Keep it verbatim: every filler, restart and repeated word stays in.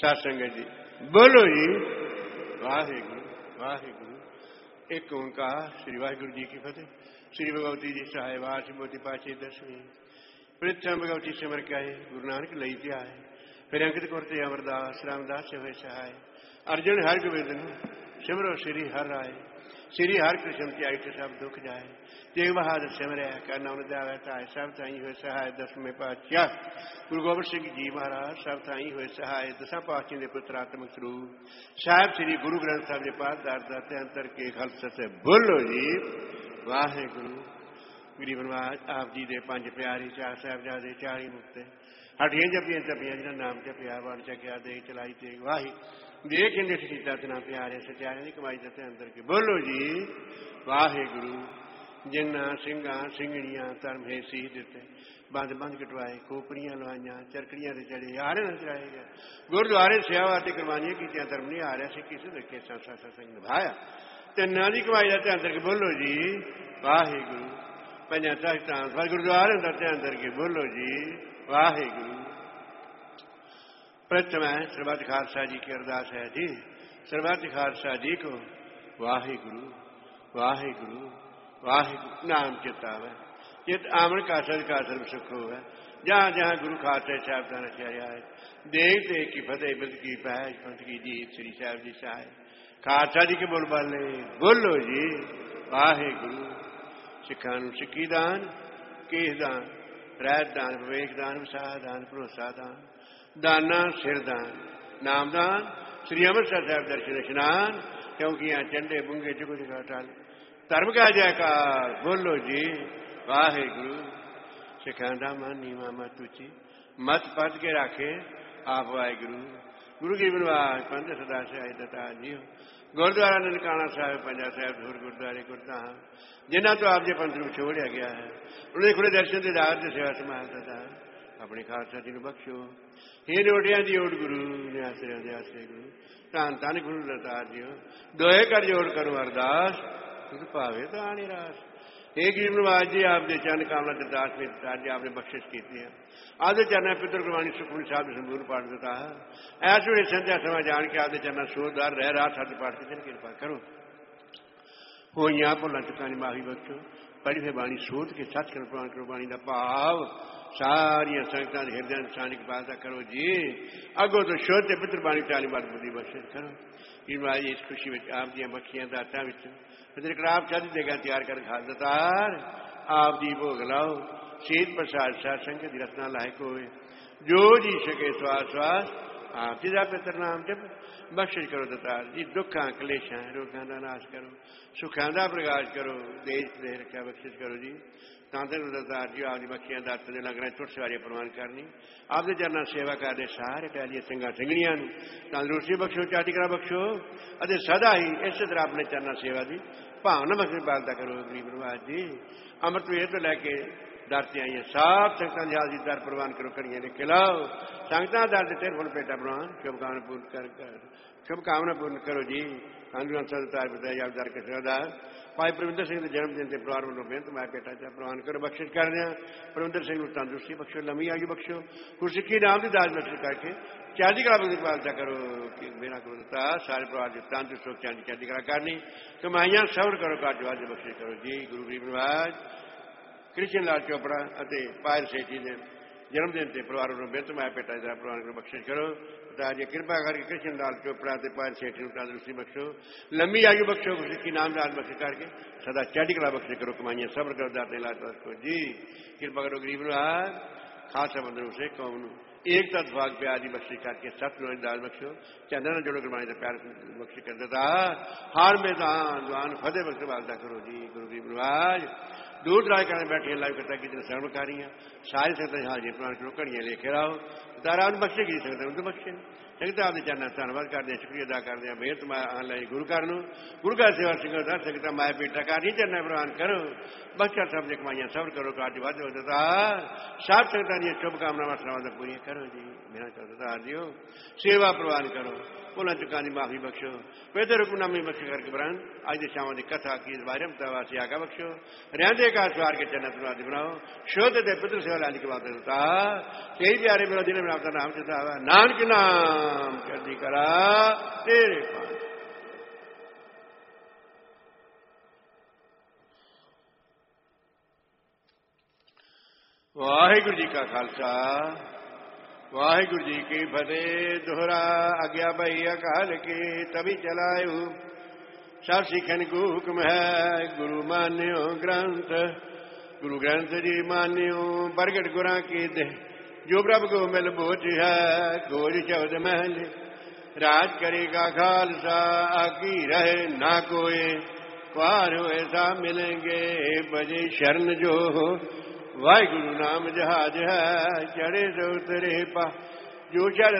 साध संगत जी बोलो जी वाहिगुरु वाहिगुरु। एक ओंकार श्री वाहिगुरु जी की फतेह। श्री भगवती जी सहाय वास मोती पाचे दसवीं प्रथम भगवती सिमर के आए गुरु नानक लई पे आए फिर अंकित करते अमरदास रामदास से हुए सहाय अर्जुन हर गोविंद सिमरो श्री हर राय श्री हर कृष्ण त्याग से सब दुख जाए तेग बहादुर सिमर कर नाम दावता है सब ताई हुए सहाय दसवें पातशाह गुरु गोबिंद सिंह जी महाराज सब ताई हुए सहाय दसा पातशाह के पुत्रात्मक स्वरूप साहब श्री गुरु ग्रंथ साहब के पास दाते अंतर के खलसत से बोलो जी वाहे गुरु गरीब नवाज आप जी दे पंज प्यारे चार साहबजादे चाली मुक्ते हटियां जपियां तपियां जिन्हें नाम जपिया बन चकिया दे चलाई तेग वाही देख निठ सीता तना प्यारे सत्यारे की कमाई दते अंतर के बोलो जी वाहे गुरु। जिन्ना सिंगा सिंगड़ियां धर्म है सीह दिते बंद बंद कटवाए खोपड़ियां लवाइया चरकड़ियां से चढ़े हारे न चढ़ाए गए गुरुद्वारे सेवा ते कुर्बानियां की धर्म नहीं आ रहा सिक्की से रखे संसा सत्संग निभाया तिना की कमाई दते अंतर के बोलो जी वाहे गुरु। पंजा तख्तां गुरुद्वारे दते अंतर के बोलो जी वाहे गुरु। प्रथम है सरबत खालसा जी की अरदास है जी सरबत खालसा जी को वाहे गुरु वाहे गुरु वाहे नाम चितावे चित आमन का सद का सर्व सुख हो है जहाँ जहाँ गुरु खालसा साहब का रचाया है देख देख की फतेह बिद की पैज पंथ की जीत श्री साहब जी सहाय खालसा जी के बोल बाले बोलो जी वाहे गुरु। सिखा सिक्की दान केस दान रैत दान विवेक दान विसाह दान भरोसा दान दाना सिरदान नामदान श्री अमृतसर साहब दर्शन स्नान क्योंकि यहाँ चंडे बुंगे जुग जुगा टाल धर्म का जयकार बोलो जी वाहे गुरु। सिखांदा मन नीवा मत ऊंची मत पद के राखे आप वाहे गुरु। गुरु की बनवास पंथ सदा से आए दता जी गुरुद्वारा ननकाना साहब पंजा साहब धूर गुरुद्वारे गुरता जिन्हें तो आप जे पंथ रूप छोड़िया गया है उन्हें खुले दर्शन के दार से सेवा समाज दता अपने खालसा जी को बख्शो हे रोटियां दी ओट गुरु ने आश्रय दे आश्रय गुरु धन धन गुरु रतार जी दोए कर जोड़ करो अरदास तुझ भावे तो आनी रास। हे गरीब नवाज जी आपके चरण कामना दरदास में दरदार जी आपने बख्शिश की है आदे चरण पितर गुरबाणी सुखमनी साहब संपूर्ण पाठ देता है ऐस वे संध्या समा जान के आदे चरण सोदार रह रहा सत्य पाठ की कृपा करो हो यहाँ भुला चुका माफी बख्शो पढ़ी हुई बाणी सोच के सच कर प्रवान करो बाणी का भाव सारिया संगतां हृदय इंसान की पालता करो जी अगो तो शुद्ध पितर बाणी चाली बात बुद्धि बख्शिश करो इन इस खुशी में आप दी बखियां दाता फिर आप छद देगा तैयार कर खा दतार आप जी भोग लाओ शीत प्रसाद सात संग की रचना लायक हो जो जी सके श्वास श्वास आप जिदा पितर नाम जब बख्शिश करो दतार जी दुखा कलेशा रोगा का नाश करो सुखा का प्रकाश करो देश दे रखा बख्शिश करो जी तांतन दतार जी आपकी बखियां दात ने लग रहे टुट सवारी प्रवान करनी आपके चरणा सेवा करते सारे टहलिए संघा संगणिया तंदुरुस्ती बख्शो चाटी करा बख्शो अरे सदा ही इस तरह अपने चरणा सेवा की भावना बख्श पालता करो गरीब नवाज जी अमृत वेद तो लैके दर से आई साफ संगतां की हाजरी दर प्रवान करो करिए लिखे लाओ संगतां दर से तेरे फुल पेटा प्रवान शुभकामना पूर्ण कर शुभकामना पूर्ण करो जी कानून सदतार बताया दर के सरदार भाई प्रविंदर सिंह के जन्मदिन के परिवार वालों बेनत मैं बेटा चाह प्रवान करो बख्शिश कर दें प्रविंदर सिंह तंदुरुस्ती बख्शो लंबी आयु बख्शो गुरसिक्खी नाम की दाज बख्शिश करके चांदी कला बख्श पालता करो कि बिना करो दता सारे परिवार जो तंदुरुस्त हो चांदी चांदी कला करनी कमाइयां सबर करो काट वाज बख्शिश करो जी। गुरु गरीब नवाज कृष्ण लाल चोपड़ा पायल सेठी ने जन्मदिन से परिवार वालों बेनत मैं बेटा चाह प्रवान करो बख्शिश करो जी कृपा करके कृष्ण लाल चोपड़ा पायल सेठी तंदुरुस्ती बख्शो लंबी आयु बख्शो गुरसिक्खी नाम दाज बख्श करके सदा चढ़ी कला बख्श करो कमाइयां सबर करो दाते लाज को जी। कृपा करो गरीब नवाज खासा बंदरों से कौम एक तत्भाग प्यार की बख्शी करके सत नो दाल बख्शो चंदन जोड़ो गुरबाणी का प्यार बख्शी कर देता हार मैदान जवान फतेह बख्श बालता करो जी। गुरु गरीब नवाज दूर दराज करने बैठे लाइव कथा की सर्वकारी सारी संगत हाजिर प्रमाण करो घड़ियां लेके आओ तारा बख्शे की सकते उनको बख्शे संगत आपके चरणा धन्यवाद करते हैं शुक्रिया अदा करते हैं बेहद मैं गुरु घर गुरु घर सेवा सिंह संगत माया पेटा कर नहीं चरना प्रवान करो बख्शा सब ने कमाइयां सबर करो काट वाद देता सब संगत दी शुभकामना वासनावां पूरी करो जी। मेरा चौथा दियो सेवा प्रवान करो भुलां चुकां दी माफी बख्शो बेहतर हुक्मनामी बख्श करके बरन अज दे शामां दी कथा की वायरमता वासी आगा बख्शो रहंदे का सवार के चरण प्रवादी बनाओ शुद्ध दे पुत्र सेवा लाने के बाद देता कई प्यारे मेरा दिन ਪ੍ਰਭ ਦਾ ਨਾਮ ਚਿਤਾਵਾ, ਨਾਨਕ ਨਾਮ ਚੜ੍ਹਦੀ ਕਲਾ ਤੇਰੇ ਪਾਸ। ਵਾਹਿਗੁਰੂ ਜੀ ਕਾ ਖਾਲਸਾ, ਵਾਹਿਗੁਰੂ ਜੀ ਕੀ ਫਤਿਹ। ਦੋਹਰਾ ਆਗਿਆ ਭਈ ਅਕਾਲ ਕੀ ਤਭੀ ਚਲਾਇਓ, ਸਭ ਸਿੱਖਨ ਕੋ ਹੁਕਮ ਹੈ ਗੁਰੂ ਮਾਨਿਓ ਗ੍ਰੰਥ। ਗੁਰੂ ਗ੍ਰੰਥ ਜੀ ਮਾਨਿਓ ਪ੍ਰਗਟ ਗੁਰਾਂ ਕੀ ਦੇ, ਜੋ ਪ੍ਰਭ ਕੋ ਮਿਲ ਬੋਝ ਹੈ ਗੋਜ ਚੌਦ ਮਹਿਲ। ਰਾਜ ਕਰੇਗਾ ਖਾਲਸਾ ਆਕੀ ਰਹੇ ਨਾ ਕੋਏ, ਕੁਆਰ ਹੋਏ ਸਾ ਮਿਲेंगे ਬਜੇ ਸ਼ਰਨ ਜੋ। ਵਾਹਿਗੁਰੂ ਨਾਮ ਜਹਾਜ ਹੈ ਚੜੇ ਸੋ ਉਤਰੇ ਪਾ, ਜੋ ਚੜ